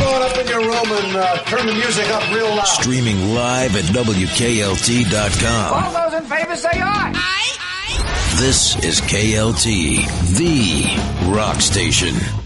going up in your room and turn the music up real loud. Streaming live at WKLT.com. All those in favor say aye. This is KLT, the rock station.